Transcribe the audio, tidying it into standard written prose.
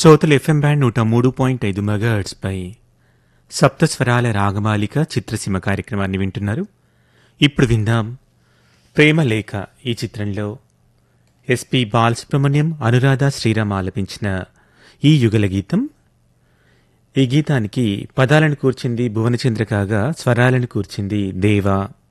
శ్రోతలు FM band 103.5 megahertz పై సప్తస్వరాల రాగమాలిక చిత్రసీమ కార్యక్రమాన్ని వింటున్నారు. ఇప్పుడు విందాం ప్రేమలేఖ. ఈ చిత్రంలో ఎస్పి బాలసుబ్రహ్మణ్యం, అనురాధ శ్రీరామ్ ఆలపించిన ఈ యుగల గీతం. ఈ గీతానికి పదాలను కూర్చింది భువనచంద్ర కాగా స్వరాలను కూర్చింది దేవా.